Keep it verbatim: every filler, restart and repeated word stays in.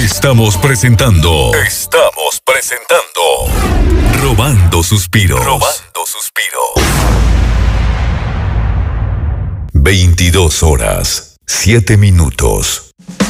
Estamos presentando. Estamos presentando. Robando suspiros. Robando suspiros. veintidós horas, siete minutos.